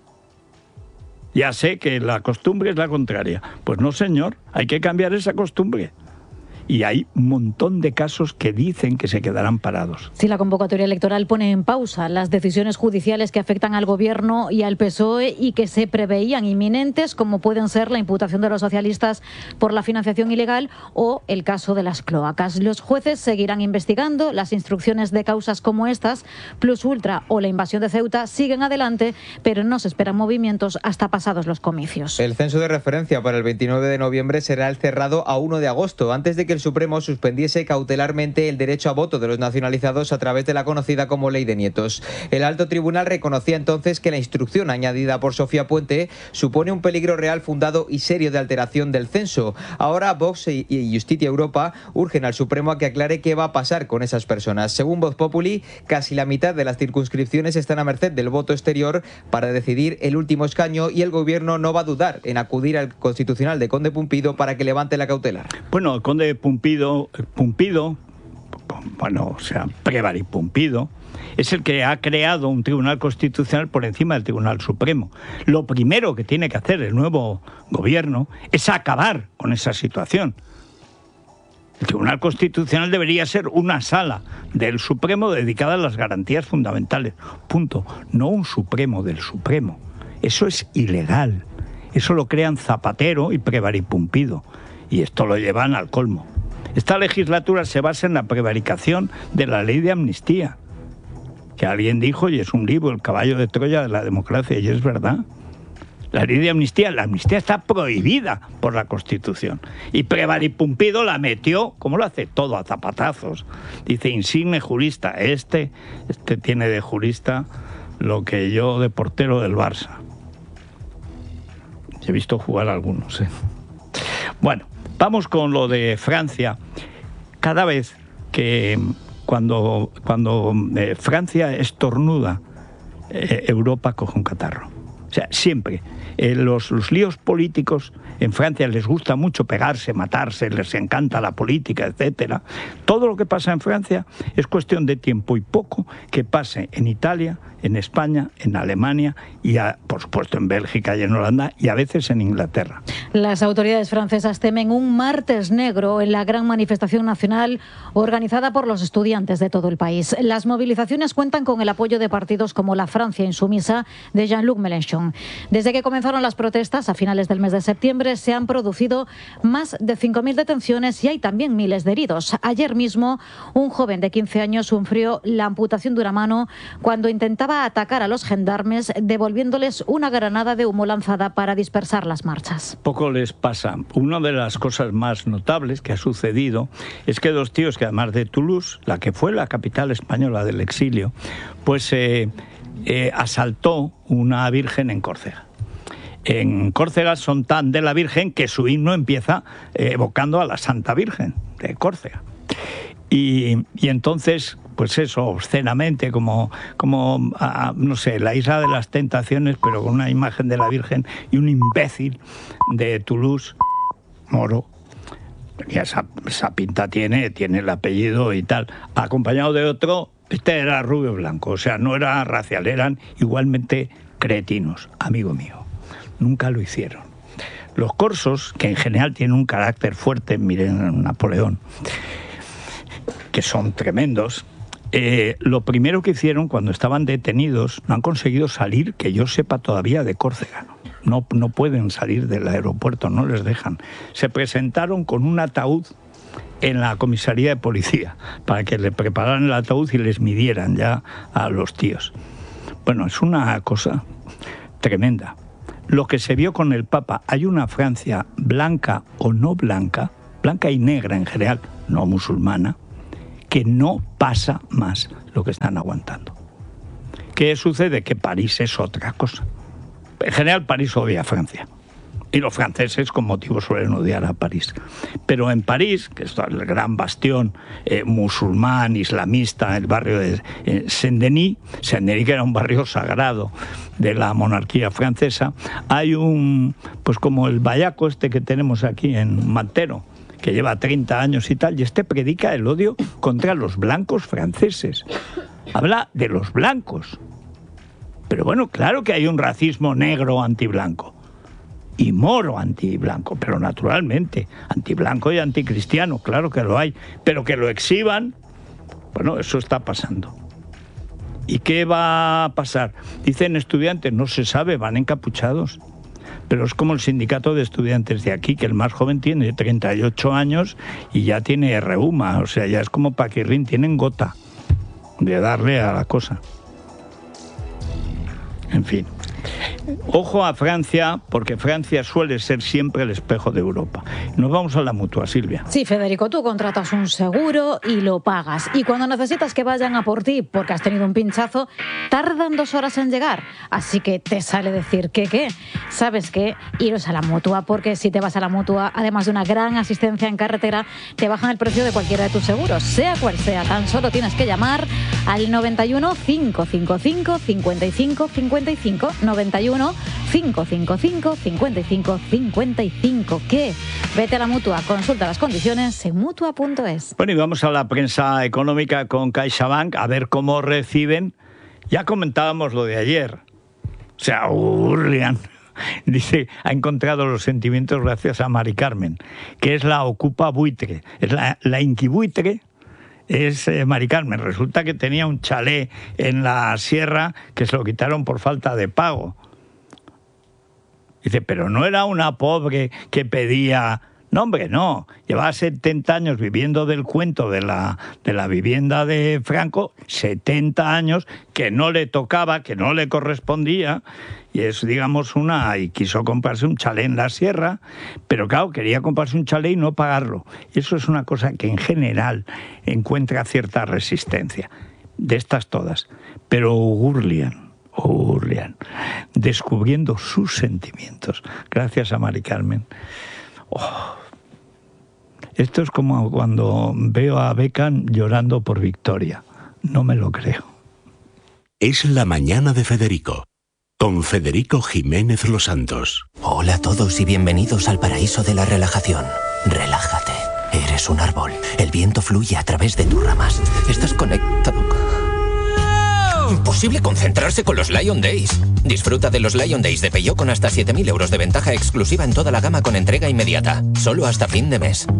Ya sé que la costumbre es la contraria. Pues no, señor, hay que cambiar esa costumbre. Y hay un montón de casos que dicen que se quedarán parados. Si la convocatoria electoral pone en pausa las decisiones judiciales que afectan al Gobierno y al PSOE y que se preveían inminentes, como pueden ser la imputación de los socialistas por la financiación ilegal o el caso de las cloacas. Los jueces seguirán investigando. Las instrucciones de causas como estas, Plus Ultra o la invasión de Ceuta, siguen adelante, pero no se esperan movimientos hasta pasados los comicios. El censo de referencia para el 29 de noviembre será el cerrado a 1 de agosto, antes de que el Supremo suspendiese cautelarmente el derecho a voto de los nacionalizados a través de la conocida como Ley de Nietos. El alto tribunal reconocía entonces que la instrucción añadida por Sofía Puente supone un peligro real, fundado y serio de alteración del censo. Ahora Vox y Justicia Europa urgen al Supremo a que aclare qué va a pasar con esas personas. Según Voz Populi, casi la mitad de las circunscripciones están a merced del voto exterior para decidir el último escaño, y el Gobierno no va a dudar en acudir al Constitucional de Conde Pumpido para que levante la cautelar. Bueno, el Conde Pumpido, bueno, o sea, Prévary Pumpido, es el que ha creado un tribunal constitucional por encima del Tribunal Supremo. Lo primero que tiene que hacer el nuevo gobierno es acabar con esa situación. El Tribunal Constitucional debería ser una sala del Supremo dedicada a las garantías fundamentales. Punto. No un Supremo del Supremo. Eso es ilegal. Eso lo crean Zapatero y Prévary Pumpido. Y esto lo llevan al colmo. Esta legislatura se basa en la prevaricación de la ley de amnistía, que alguien dijo, y es un libro, el caballo de Troya de la democracia, y es verdad. La ley de amnistía, la amnistía está prohibida por la Constitución. Y Prévary Pumpido la metió, como lo hace todo, a zapatazos. Dice, insigne jurista, este tiene de jurista lo que yo de portero del Barça. He visto jugar a algunos, ¿eh? Bueno, vamos con lo de Francia. Cada vez que cuando Francia estornuda, Europa coge un catarro. O sea, siempre. Los líos políticos en Francia les gusta mucho pegarse, matarse, les encanta la política, etcétera. Todo lo que pasa en Francia es cuestión de tiempo y poco que pase en Italia, en España, en Alemania y, por supuesto, en Bélgica y en Holanda y a veces en Inglaterra. Las autoridades francesas temen un martes negro en la gran manifestación nacional organizada por los estudiantes de todo el país. Las movilizaciones cuentan con el apoyo de partidos como la Francia Insumisa de Jean-Luc Mélenchon. Desde que comenzaron las protestas a finales del mes de septiembre se han producido más de 5.000 detenciones y hay también miles de heridos. Ayer mismo un joven de 15 años sufrió la amputación de una mano cuando intentaba atacar a los gendarmes devolviéndoles una granada de humo lanzada para dispersar las marchas. Poco les pasa. Una de las cosas más notables que ha sucedido es que dos tíos que además de Toulouse, la que fue la capital española del exilio, pues asaltó una virgen en Córcega. En Córcega son tan de la Virgen que su himno empieza evocando a la Santa Virgen de Córcega. Y entonces, pues eso, obscenamente, como no sé, la Isla de las Tentaciones, pero con una imagen de la Virgen y un imbécil de Toulouse, moro, y esa pinta tiene el apellido y tal, acompañado de otro, este era rubio blanco, o sea, no era racial, eran igualmente cretinos, amigo mío. Nunca lo hicieron. Los corsos, que en general tienen un carácter fuerte, miren Napoleón, que son tremendos, lo primero que hicieron cuando estaban detenidos, no han conseguido salir, que yo sepa todavía, de Córcega. No pueden salir del aeropuerto, no les dejan. Se presentaron con un ataúd en la comisaría de policía para que le prepararan el ataúd y les midieran ya a los tíos. Bueno, es una cosa tremenda. Lo que se vio con el Papa, hay una Francia blanca o no blanca, blanca y negra en general, no musulmana, que no pasa más lo que están aguantando. ¿Qué sucede? Que París es otra cosa. En general París odia a Francia. Y los franceses con motivo suelen odiar a París. Pero en París, que es el gran bastión musulmán, islamista, el barrio de Saint-Denis, que era un barrio sagrado de la monarquía francesa, hay pues como el vallaco este que tenemos aquí en Mantero, que lleva 30 años y tal, y este predica el odio contra los blancos franceses. Habla de los blancos. Pero bueno, claro que hay un racismo negro antiblanco y moro antiblanco, pero naturalmente, antiblanco y anticristiano, claro que lo hay, pero que lo exhiban, bueno, eso está pasando. ¿Y qué va a pasar? Dicen estudiantes, no se sabe, van encapuchados. Pero es como el sindicato de estudiantes de aquí, que el más joven tiene 38 años y ya tiene reuma, o sea, ya es como Paquirrín, tienen gota de darle a la cosa. En fin. Ojo a Francia, porque Francia suele ser siempre el espejo de Europa. Nos vamos a la Mutua, Silvia. Sí, Federico, tú contratas un seguro y lo pagas. Y cuando necesitas que vayan a por ti porque has tenido un pinchazo, tardan 2 horas en llegar. Así que te sale decir que ¿qué? ¿Sabes qué? Iros a la Mutua, porque si te vas a la Mutua, además de una gran asistencia en carretera, te bajan el precio de cualquiera de tus seguros, sea cual sea. Tan solo tienes que llamar al 91 555 55 55 91 555 55 55. ¿Qué? Vete a la Mutua, consulta las condiciones en mutua.es. Bueno, y vamos a la prensa económica con CaixaBank a ver cómo reciben. Ya comentábamos lo de ayer. O sea, Urlian dice, ha encontrado los sentimientos gracias a Mari Carmen, que es la ocupa buitre, es la inquibuitre. Es Mari Carmen. Resulta que tenía un chalet en la sierra que se lo quitaron por falta de pago. Dice, pero no era una pobre que pedía... No, hombre, no. Llevaba 70 años viviendo del cuento de la vivienda de Franco, 70 años que no le tocaba, que no le correspondía, y es, digamos, y quiso comprarse un chalet en la sierra, pero claro, quería comprarse un chalet y no pagarlo. Y eso es una cosa que en general encuentra cierta resistencia, de estas todas. Pero Urlian, descubriendo sus sentimientos, gracias a Mari Carmen. Esto es como cuando veo a Beckham llorando por Victoria. No me lo creo. Es la mañana de Federico, con Federico Jiménez Los Santos. Hola a todos y bienvenidos al paraíso de la relajación. Relájate. Eres un árbol. El viento fluye a través de tus ramas. Estás conectado. Imposible concentrarse con los Lion Days. Disfruta de los Lion Days de Peugeot con hasta 7.000 euros de ventaja exclusiva en toda la gama con entrega inmediata. Solo hasta fin de mes.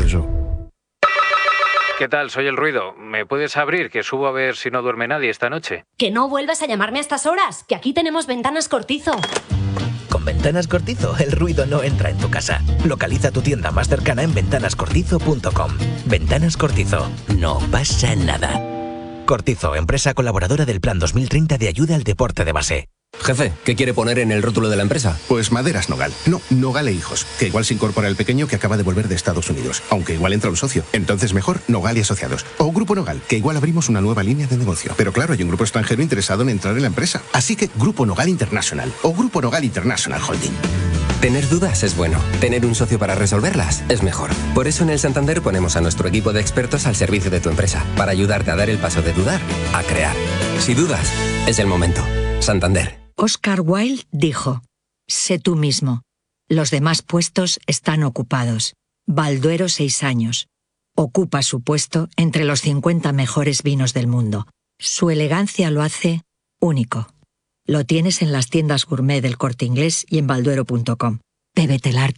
¿Qué tal? Soy El Ruido. ¿Me puedes abrir? Que subo a ver si no duerme nadie esta noche. Que no vuelvas a llamarme a estas horas, que aquí tenemos Ventanas Cortizo. Con Ventanas Cortizo, el ruido no entra en tu casa. Localiza tu tienda más cercana en ventanascortizo.com. Ventanas Cortizo. No pasa nada. Cortizo, empresa colaboradora del Plan 2030 de ayuda al deporte de base. Jefe, ¿qué quiere poner en el rótulo de la empresa? Pues Maderas Nogal. No, Nogal e Hijos. Que igual se incorpora el pequeño que acaba de volver de Estados Unidos. Aunque igual entra un socio. Entonces mejor Nogal y Asociados. O Grupo Nogal, que igual abrimos una nueva línea de negocio. Pero claro, hay un grupo extranjero interesado en entrar en la empresa. Así que Grupo Nogal International. O Grupo Nogal International Holding. Tener dudas es bueno. Tener un socio para resolverlas es mejor. Por eso en el Santander ponemos a nuestro equipo de expertos al servicio de tu empresa. Para ayudarte a dar el paso de dudar a crear. Si dudas, es el momento. Santander. Oscar Wilde dijo: sé tú mismo. Los demás puestos están ocupados. Balduero 6 años. Ocupa su puesto entre los 50 mejores vinos del mundo. Su elegancia lo hace único. Lo tienes en las tiendas gourmet del Corte Inglés y en balduero.com. Bébete el arte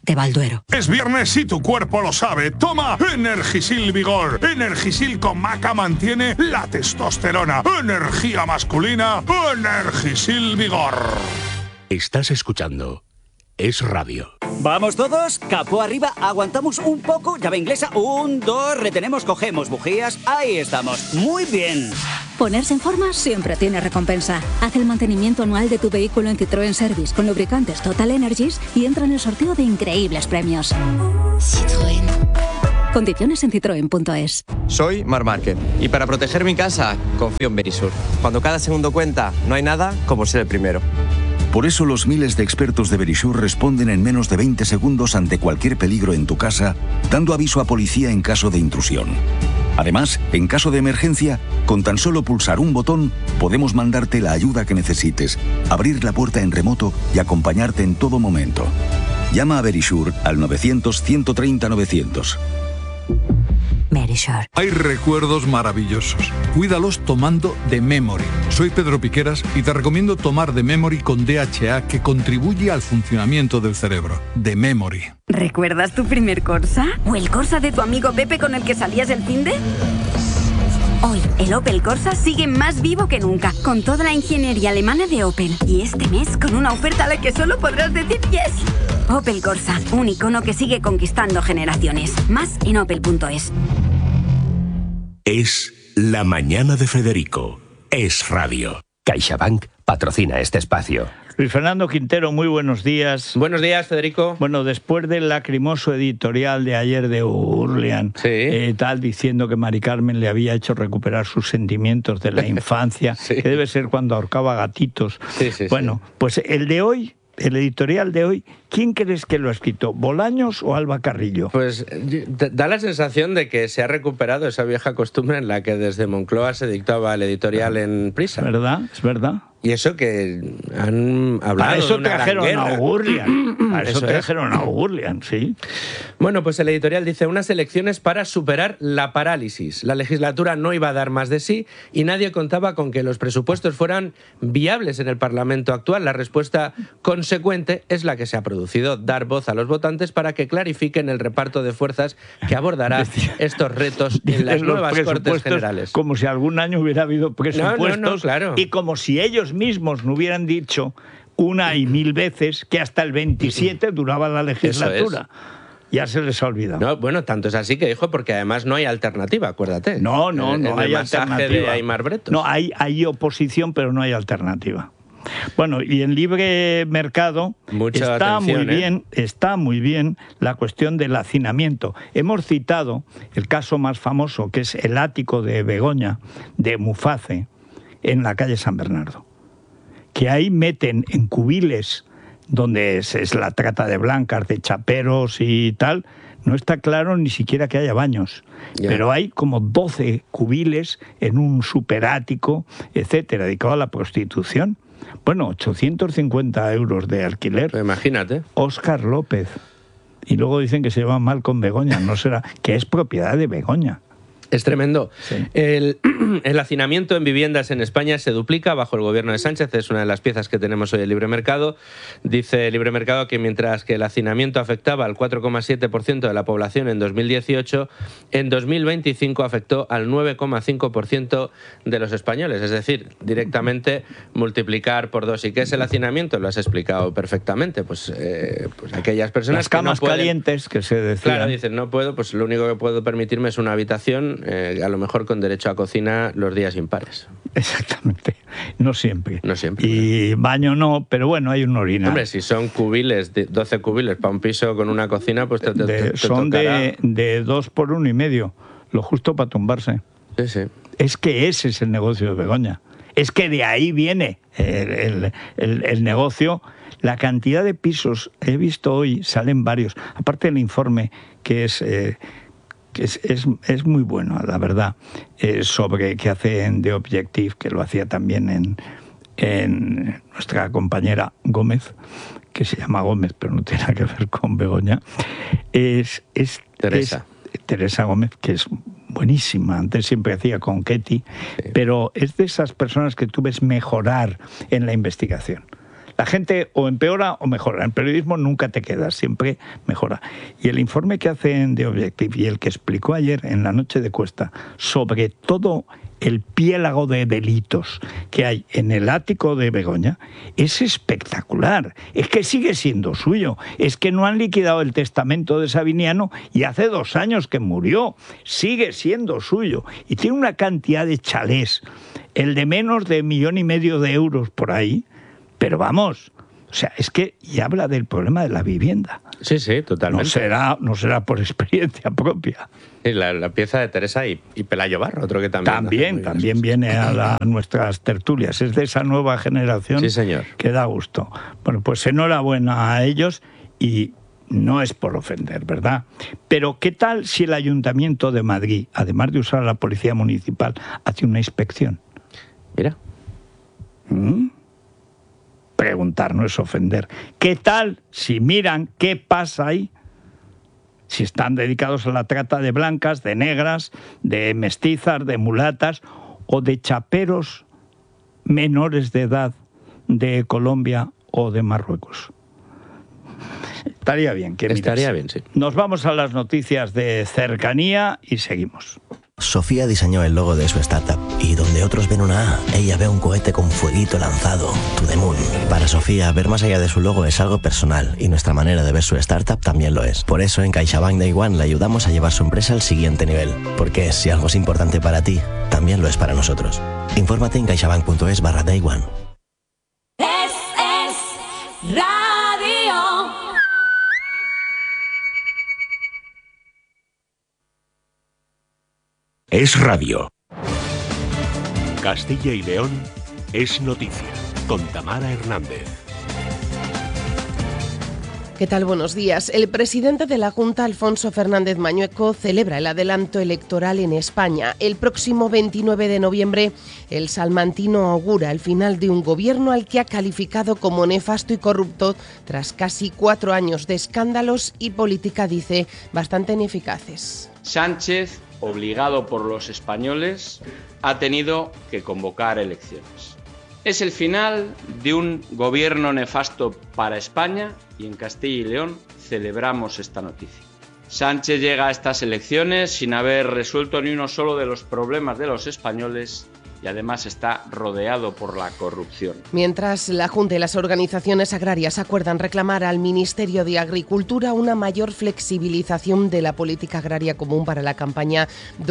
de Balduero. Es viernes y tu cuerpo lo sabe. Toma Energisil Vigor. Energisil con maca mantiene la testosterona. Energía masculina. Energisil Vigor. Estás escuchando Es Radio. ¿Vamos todos? Capó arriba, aguantamos un poco, llave inglesa, 1, 2, retenemos, cogemos bujías, ahí estamos, muy bien. Ponerse en forma siempre tiene recompensa. Haz el mantenimiento anual de tu vehículo en Citroën Service con lubricantes Total Energies y entra en el sorteo de increíbles premios. Citroën. Condiciones en citroen.es. Soy Marc Márquez y para proteger mi casa confío en Verisur. Cuando cada segundo cuenta, no hay nada como ser el primero. Por eso los miles de expertos de Verisur responden en menos de 20 segundos ante cualquier peligro en tu casa, dando aviso a policía en caso de intrusión. Además, en caso de emergencia, con tan solo pulsar un botón, podemos mandarte la ayuda que necesites, abrir la puerta en remoto y acompañarte en todo momento. Llama a Verisur al 900-130-900. Verisur. Hay recuerdos maravillosos. Cuídalos tomando The Memory. Soy Pedro Piqueras y te recomiendo tomar The Memory con DHA, que contribuye al funcionamiento del cerebro. The Memory. ¿Recuerdas tu primer Corsa? ¿O el Corsa de tu amigo Pepe con el que salías el finde? Hoy, el Opel Corsa sigue más vivo que nunca, con toda la ingeniería alemana de Opel. Y este mes, con una oferta a la que solo podrás decir yes. Opel Corsa, un icono que sigue conquistando generaciones. Más en opel.es. Es La Mañana de Federico. Es Radio. CaixaBank patrocina este espacio. Luis Fernando Quintero, muy buenos días. Buenos días, Federico. Bueno, después del lacrimoso editorial de ayer de Urlian, tal diciendo que Mari Carmen le había hecho recuperar sus sentimientos de la infancia, que debe ser cuando ahorcaba gatitos. Pues el de hoy, el editorial de hoy, ¿quién crees que lo ha escrito? ¿Bolaños o Alba Carrillo? Pues da la sensación de que se ha recuperado esa vieja costumbre en la que desde Moncloa se dictaba el editorial en prisa. ¿Verdad? Es verdad. Y eso que han hablado para eso de una trajeron gran guerra. a Urlian. Para eso Eso trajeron a Urlian, sí. Bueno, pues el editorial dice unas elecciones para superar la parálisis. La legislatura no iba a dar más de sí y nadie contaba con que los presupuestos fueran viables en el Parlamento actual. La respuesta consecuente es la que se ha producido: dar voz a los votantes para que clarifiquen el reparto de fuerzas que abordará estos retos en las nuevas Cortes Generales. Como si algún año hubiera habido presupuestos No, claro. Y como si ellos mismos no hubieran dicho una y mil veces que hasta el 27 duraba la legislatura. Ya se les ha olvidado. No, bueno, tanto es así que dijo, porque además no hay alternativa, acuérdate. No el hay alternativa. de Aimar Bretos. No, hay oposición, pero no hay alternativa. Bueno, y en libre mercado está muy bien la cuestión del hacinamiento. Hemos citado el caso más famoso, que es el ático de Begoña, de Muface, en la calle San Bernardo, que ahí meten en cubiles donde es la trata de blancas, de chaperos y tal. No está claro ni siquiera que haya baños, pero hay como 12 cubiles en un superático, etcétera, dedicado a la prostitución. Bueno, 850 euros de alquiler. Pues imagínate. Óscar López. Y luego dicen que se lleva mal con Begoña. No será, que es propiedad de Begoña. Es tremendo. Sí. El hacinamiento en viviendas en España se duplica bajo el gobierno de Sánchez. Es una de las piezas que tenemos hoy en Libre Mercado. Dice Libre Mercado que mientras que el hacinamiento afectaba al 4,7% de la población en 2018, en 2025 afectó al 9,5% de los españoles. Es decir, directamente multiplicar por 2. ¿Y qué es el hacinamiento? Lo has explicado perfectamente. Pues aquellas personas las camas que no pueden, calientes que se decían. Claro, dicen, no puedo, pues lo único que puedo permitirme es una habitación, a lo mejor con derecho a cocina los días impares. Exactamente. No siempre. No siempre. Y baño no, pero bueno, hay un orinal. Hombre, si son cubiles, 12 cubiles para un piso con una cocina, pues te son tocará... de 2 por 1,5, lo justo para tumbarse. Sí, sí. Es que ese es el negocio de Begoña. Es que de ahí viene el negocio. La cantidad de pisos, he visto hoy, salen varios. Aparte del informe, que es muy bueno, la verdad, sobre qué hace en The Objective, que lo hacía también en nuestra compañera Gómez, que se llama Gómez, pero no tiene nada que ver con Begoña. Es Teresa Gómez, que es buenísima. Antes siempre hacía con Ketty, pero es de esas personas que tú ves mejorar en la investigación. La gente o empeora o mejora. En periodismo nunca te quedas, siempre mejora. Y el informe que hacen de Objective y el que explicó ayer en la noche de Cuesta sobre todo el piélago de delitos que hay en el ático de Begoña es espectacular. Es que sigue siendo suyo. Es que no han liquidado el testamento de Sabiniano y hace 2 años que murió. Sigue siendo suyo. Y tiene una cantidad de chalés, el de menos de 1,5 millones de euros por ahí. Pero vamos, o sea, es que y habla del problema de la vivienda. Sí, sí, totalmente. No será por experiencia propia. Sí, la pieza de Teresa y Pelayo Barro, otro que también viene a nuestras tertulias. Es de esa nueva generación, sí, señor, que da gusto. Bueno, pues enhorabuena a ellos y no es por ofender, ¿verdad? Pero ¿qué tal si el Ayuntamiento de Madrid, además de usar a la Policía Municipal, hace una inspección? Mira. Preguntar no es ofender. ¿Qué tal si miran qué pasa ahí? Si están dedicados a la trata de blancas, de negras, de mestizas, de mulatas o de chaperos menores de edad de Colombia o de Marruecos. Estaría bien que mirase. Estaría bien, sí. Nos vamos a las noticias de cercanía y seguimos. Sofía diseñó el logo de su startup y donde otros ven una A, ella ve un cohete con fueguito lanzado, to the moon. Para Sofía, ver más allá de su logo es algo personal y nuestra manera de ver su startup también lo es. Por eso en CaixaBank Day One le ayudamos a llevar su empresa al siguiente nivel. Porque si algo es importante para ti, también lo es para nosotros. Infórmate en caixabank.es/Day One. Es Radio. Es radio. Castilla y León es noticia, con Tamara Hernández. ¿Qué tal? Buenos días. El presidente de la Junta, Alfonso Fernández Mañueco, celebra el adelanto electoral en España. El próximo 29 de noviembre, el salmantino augura el final de un gobierno al que ha calificado como nefasto y corrupto tras casi 4 años de escándalos y política, dice, bastante ineficaces. Sánchez, obligado por los españoles, ha tenido que convocar elecciones. Es el final de un gobierno nefasto para España y en Castilla y León celebramos esta noticia. Sánchez llega a estas elecciones sin haber resuelto ni uno solo de los problemas de los españoles y además está rodeado por la corrupción. Mientras la Junta y las organizaciones agrarias acuerdan reclamar al Ministerio de Agricultura una mayor flexibilización de la política agraria común para la campaña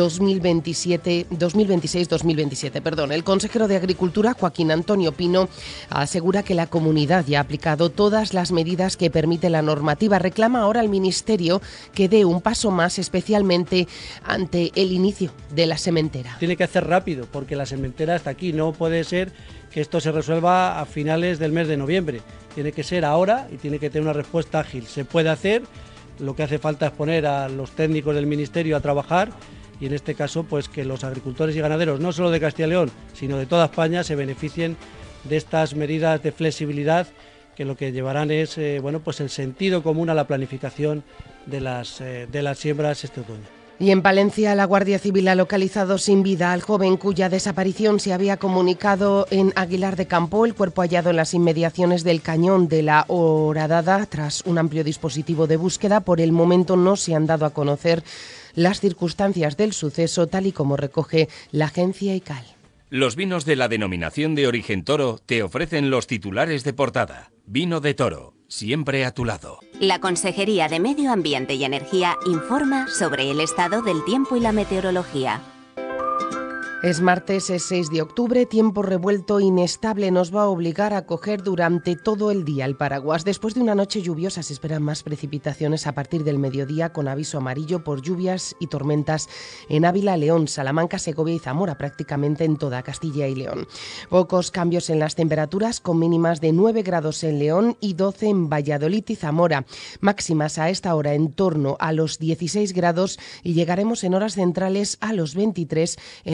2026-2027. El consejero de Agricultura, Joaquín Antonio Pino, asegura que la comunidad ya ha aplicado todas las medidas que permite la normativa. Reclama ahora al Ministerio que dé un paso más, especialmente ante el inicio de la sementera. Tiene que hacer rápido porque la sementera está aquí, no puede ser que esto se resuelva a finales del mes de noviembre, tiene que ser ahora y tiene que tener una respuesta ágil. Se puede hacer, lo que hace falta es poner a los técnicos del Ministerio a trabajar y en este caso pues que los agricultores y ganaderos, no solo de Castilla y León, sino de toda España, se beneficien de estas medidas de flexibilidad que lo que llevarán es pues el sentido común a la planificación de las siembras este otoño. Y en Palencia, la Guardia Civil ha localizado sin vida al joven cuya desaparición se había comunicado en Aguilar de Campo. El cuerpo hallado en las inmediaciones del Cañón de la Horadada tras un amplio dispositivo de búsqueda. Por el momento no se han dado a conocer las circunstancias del suceso, tal y como recoge la agencia ICAL. Los vinos de la denominación de origen Toro te ofrecen los titulares de portada. Vino de Toro, siempre a tu lado. La Consejería de Medio Ambiente y Energía informa sobre el estado del tiempo y la meteorología. Es martes, es 6 de octubre, tiempo revuelto inestable nos va a obligar a coger durante todo el día el paraguas. Después de una noche lluviosa se esperan más precipitaciones a partir del mediodía con aviso amarillo por lluvias y tormentas en Ávila, León, Salamanca, Segovia y Zamora, prácticamente en toda Castilla y León. Pocos cambios en las temperaturas con mínimas de 9 grados en León y 12 en Valladolid y Zamora. Máximas a esta hora en torno a los 16 grados y llegaremos en horas centrales a los 23 en varias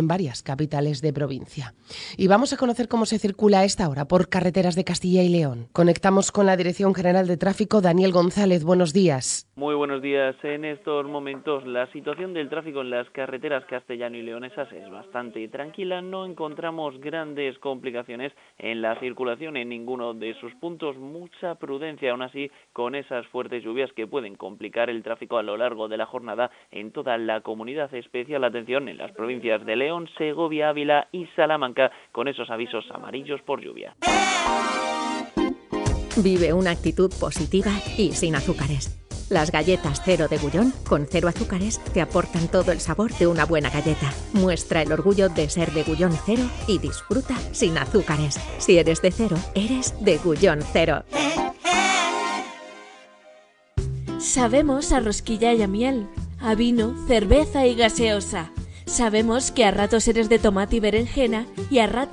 las capitales de provincia. Y vamos a conocer cómo se circula a esta hora por carreteras de Castilla y León. Conectamos con la Dirección General de Tráfico. Daniel González, buenos días. Muy buenos días. En estos momentos la situación del tráfico en las carreteras castellano y leonesas es bastante tranquila. No encontramos grandes complicaciones en la circulación en ninguno de sus puntos. Mucha prudencia aún así con esas fuertes lluvias que pueden complicar el tráfico a lo largo de la jornada en toda la comunidad. Especial atención en las provincias de León, Segovia, Ávila y Salamanca con esos avisos amarillos por lluvia. Vive una actitud positiva y sin azúcares. Las galletas Cero de Gullón, con 0 azúcares, te aportan todo el sabor de una buena galleta. Muestra el orgullo de ser de Gullón Cero y disfruta sin azúcares. Si eres de Cero, eres de Gullón Cero. Sabemos a rosquilla y a miel, a vino, cerveza y gaseosa. Sabemos que a ratos eres de tomate y berenjena y a ratos